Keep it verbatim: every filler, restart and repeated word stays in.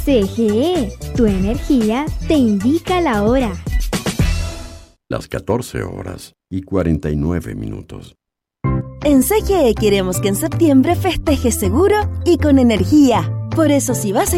C G E, tu energía te indica la hora. Las catorce horas y cuarenta y nueve minutos. En C G E queremos que en septiembre festejes seguro y con energía. Por eso, si vas a